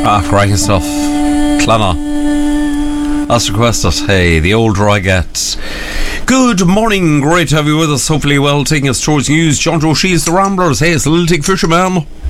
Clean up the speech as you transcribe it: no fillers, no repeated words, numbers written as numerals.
Cracking stuff. Clanna. As requested. Hey, the old Roygats. Good morning, great to have you with us. Hopefully well, taking us towards news. John Joe She's the Ramblers. Hey, it's the Little Tick Fisherman.